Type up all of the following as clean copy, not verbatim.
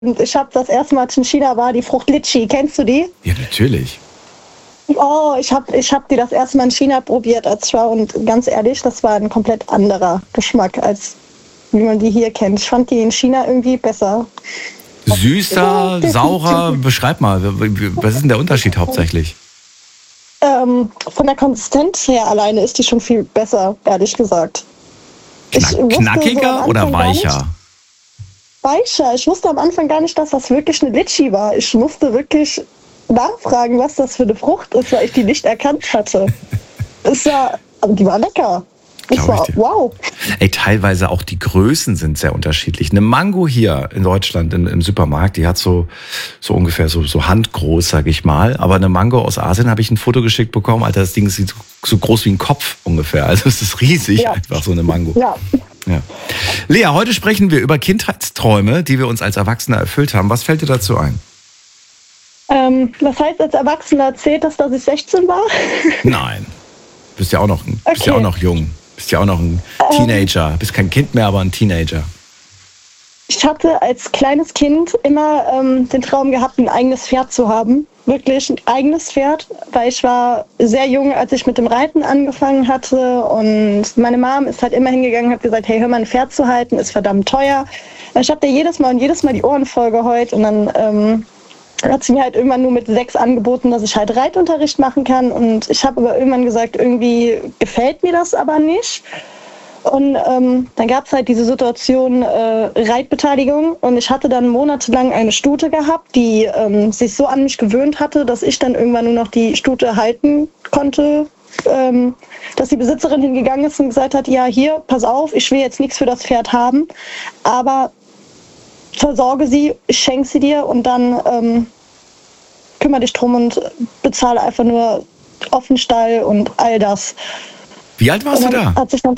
Und ich habe das erste Mal, als ich in China war, die Frucht Litchi. Kennst du die? Ja, natürlich. Oh, ich hab die das erste Mal in China probiert als ich war und ganz ehrlich, das war ein komplett anderer Geschmack, als wie man die hier kennt. Ich fand die in China irgendwie besser. Süßer, saurer, beschreib mal, was ist denn der Unterschied hauptsächlich? Von der Konsistenz her alleine ist die schon viel besser, ehrlich gesagt. Knackiger oder weicher? Weicher. Ich wusste am Anfang gar nicht, dass das wirklich eine Litschi war. Ich musste wirklich nachfragen, was das für eine Frucht ist, weil ich die nicht erkannt hatte. Aber die war lecker. Wow. Ey, teilweise auch die Größen sind sehr unterschiedlich. Eine Mango hier in Deutschland im Supermarkt, die hat so ungefähr so handgroß, sag ich mal. Aber eine Mango aus Asien habe ich ein Foto geschickt bekommen. Alter, das Ding ist so groß wie ein Kopf ungefähr. Also es ist riesig, einfach so eine Mango. Ja. Lea, heute sprechen wir über Kindheitsträume, die wir uns als Erwachsene erfüllt haben. Was fällt dir dazu ein? Was heißt als Erwachsener, zählt das, dass ich 16 war? Nein. Bist ja auch noch jung. Bist ja auch noch ein Teenager. Bist kein Kind mehr, aber ein Teenager. Ich hatte als kleines Kind immer den Traum gehabt, ein eigenes Pferd zu haben. Wirklich ein eigenes Pferd, weil ich war sehr jung, als ich mit dem Reiten angefangen hatte. Und meine Mom ist halt immer hingegangen und hat gesagt, hey, hör mal, ein Pferd zu halten, ist verdammt teuer. Ich habe dir jedes Mal die Ohren voll geheult. Und dann hat sie mir halt irgendwann nur mit 6 angeboten, dass ich halt Reitunterricht machen kann. Und ich habe aber irgendwann gesagt, irgendwie gefällt mir das aber nicht. Und dann gab es halt diese Situation Reitbeteiligung und ich hatte dann monatelang eine Stute gehabt, die sich so an mich gewöhnt hatte, dass ich dann irgendwann nur noch die Stute halten konnte, dass die Besitzerin hingegangen ist und gesagt hat, ja hier, pass auf, ich will jetzt nichts für das Pferd haben, aber versorge sie, ich schenke sie dir und dann kümmere dich drum und bezahle einfach nur Offenstall und all das. Wie alt warst du da? Hat sich dann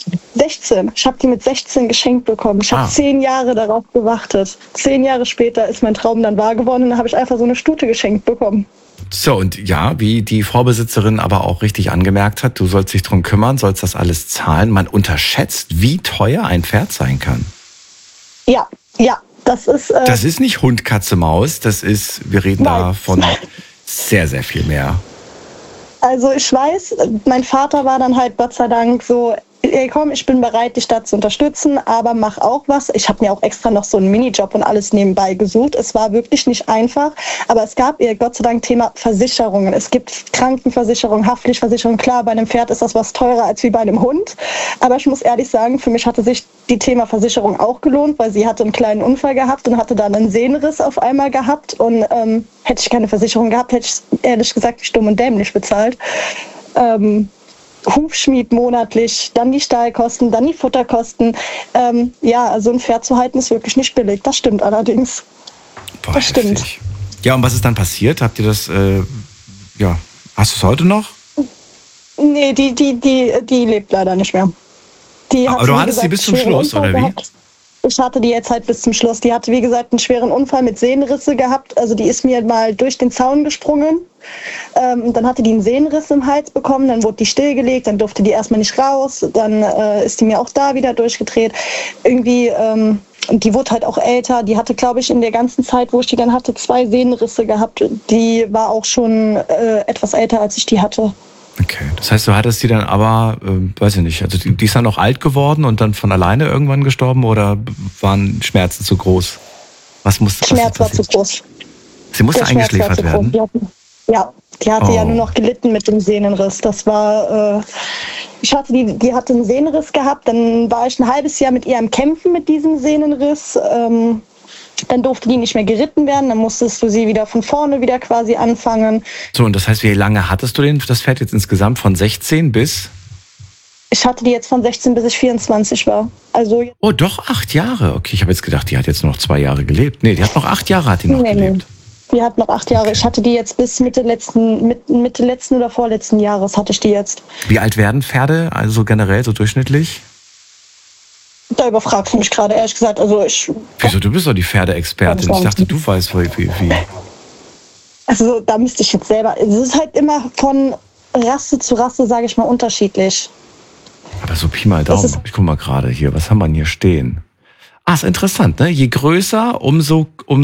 16. Ich habe die mit 16 geschenkt bekommen. Ich habe 10 Jahre darauf gewartet. 10 Jahre später ist mein Traum dann wahr geworden und dann habe ich einfach so eine Stute geschenkt bekommen. So, und ja, wie die Vorbesitzerin aber auch richtig angemerkt hat, du sollst dich drum kümmern, sollst das alles zahlen. Man unterschätzt, wie teuer ein Pferd sein kann. Ja, das ist... das ist nicht Hund, Katze, Maus. Wir reden da von sehr, sehr viel mehr. Also ich weiß, mein Vater war dann halt Gott sei Dank so, hey, komm, ich bin bereit, dich da zu unterstützen, aber mach auch was. Ich habe mir auch extra noch so einen Minijob und alles nebenbei gesucht. Es war wirklich nicht einfach, aber es gab Gott sei Dank Thema Versicherungen. Es gibt Krankenversicherung, Haftpflichtversicherung. Klar, bei einem Pferd ist das was teurer als wie bei einem Hund, aber ich muss ehrlich sagen, für mich hatte sich die Thema Versicherung auch gelohnt, weil sie hatte einen kleinen Unfall gehabt und hatte dann einen Sehnenriss auf einmal gehabt und hätte ich keine Versicherung gehabt, hätte ich ehrlich gesagt stumm und dämlich bezahlt. Hufschmied monatlich, dann die Stallkosten, dann die Futterkosten. Also ein Pferd zu halten ist wirklich nicht billig. Das stimmt allerdings. Boah, das stimmt. Ja, und was ist dann passiert? Habt ihr das, hast du es heute noch? Nee, die lebt leider nicht mehr. Aber du hattest sie bis zum Schluss, oder wie? Ich hatte die jetzt halt bis zum Schluss. Die hatte, wie gesagt, einen schweren Unfall mit Sehnenrisse gehabt. Also die ist mir mal durch den Zaun gesprungen. Dann hatte die einen Sehnenriss im Hals bekommen. Dann wurde die stillgelegt. Dann durfte die erstmal nicht raus. Dann ist die mir auch da wieder durchgedreht. Irgendwie, die wurde halt auch älter. Die hatte, glaube ich, in der ganzen Zeit, wo ich die dann hatte, 2 Sehnenrisse gehabt. Die war auch schon etwas älter, als ich die hatte. Okay, das heißt, du hattest die dann aber, weiß ich nicht, also die ist dann noch alt geworden und dann von alleine irgendwann gestorben oder waren Schmerzen zu groß? Schmerz war zu groß. Sie musste eingeschläfert werden? Die hatte ja nur noch gelitten mit dem Sehnenriss. Das war, die hatte einen Sehnenriss gehabt, dann war ich ein halbes Jahr mit ihr am Kämpfen mit diesem Sehnenriss. Dann durfte die nicht mehr geritten werden, dann musstest du sie wieder von vorne wieder quasi anfangen. So, und das heißt, wie lange hattest du das Pferd jetzt insgesamt? Von 16 bis? Ich hatte die jetzt von 16 bis ich 24 war. Oh, doch 8 Jahre. Okay, ich habe jetzt gedacht, die hat jetzt noch 2 Jahre gelebt. Nee, die hat noch 8 Jahre gelebt. Die hat noch 8 Jahre. Okay. Ich hatte die jetzt bis Mitte letzten oder vorletzten Jahres hatte ich die jetzt. Wie alt werden Pferde, also generell so durchschnittlich? Da überfragst du mich gerade, ehrlich gesagt. Wieso, du bist doch die Pferdeexpertin. Ich dachte, du weißt, wie. Also da müsste ich jetzt selber... Es ist halt immer von Rasse zu Rasse, sage ich mal, unterschiedlich. Aber so Pi mal Daumen. Ich guck mal gerade hier, was haben wir denn hier stehen? Ah, ist interessant, ne? Je größer,